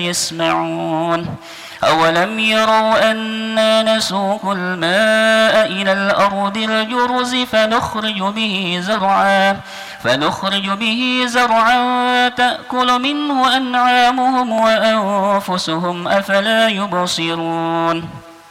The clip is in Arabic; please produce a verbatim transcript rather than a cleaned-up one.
يسمعون أولم يروا أنا نسوق الماء إلى الأرض الجرز فنخرج به زرعا فنخرج به زرعا تأكل منه أنعامهم وأنفسهم أفلا يبصرون